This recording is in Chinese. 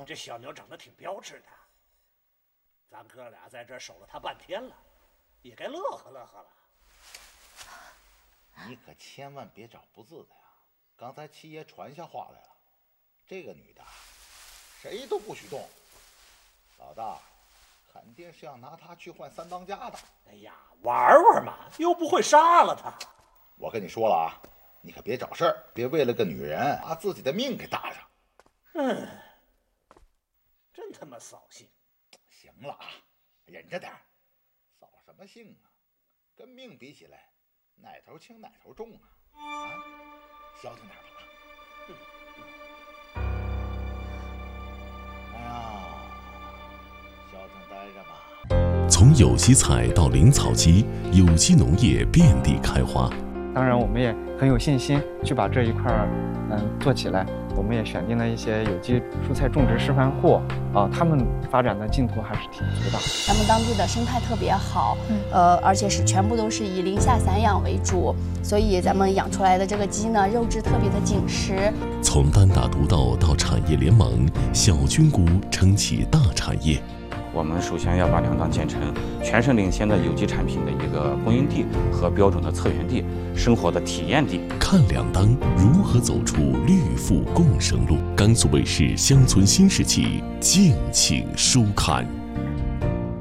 这小牛长得挺标致的，咱哥俩在这守了他半天了，也该乐呵乐呵了。 你可千万别找不字的呀！刚才七爷传下话来了，这个女的谁都不许动。老大肯定是要拿她去换三当家的。 哎呀，玩玩嘛，又不会杀了她。 我跟你说了啊，你可别找事儿，别为了个女人把自己的命给搭上。 真他妈扫兴。 行了啊，忍着点儿，扫什么兴啊？跟命比起来，哪头轻哪头重啊？啊，消停点吧。哎呀，消停待着吧。 从有机菜到零草基，有机农业遍地开花。 当然，我们也很有信心去把这一块做起来。我们也选定了一些有机蔬菜种植示范户，他们发展的劲头还是挺足的。 咱们当地的生态特别好，而且是全部都是以零下散养为主，所以咱们养出来的这个鸡呢，肉质特别的紧实。 从单打独斗到产业联盟，小菌菇撑起大产业。 我们首先要把粮档建成全省领先的有机产品的一个供应地和标准的策源地，生活的体验地。 看粮当如何走出绿富共生路。甘肃卫视乡村新世纪，敬请收看。